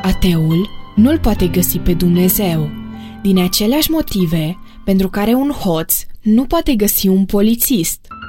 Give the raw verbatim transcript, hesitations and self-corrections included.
Ateul nu-l poate găsi pe Dumnezeu, din aceleași motive pentru care un hoț nu poate găsi un polițist.